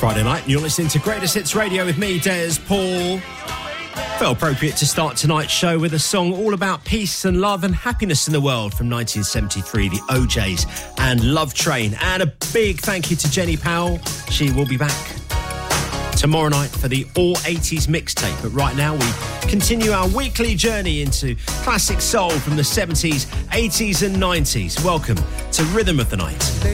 Friday night, and you're listening to Greatest Hits Radio with me, Des Paul. Felt appropriate to start tonight's show with a song all about peace and love and happiness in the world from 1973, the OJs and Love Train. And a big thank you to Jenny Powell. She will be back tomorrow night for the All 80s mixtape. But right now we continue our weekly journey into classic soul from the 70s, 80s and 90s. Welcome to Rhythm of the Night.